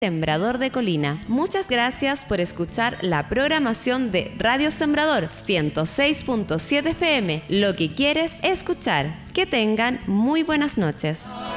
Sembrador de Colina. Muchas gracias por escuchar la programación de Radio Sembrador 106.7 FM. Lo que quieres escuchar. Que tengan muy buenas noches.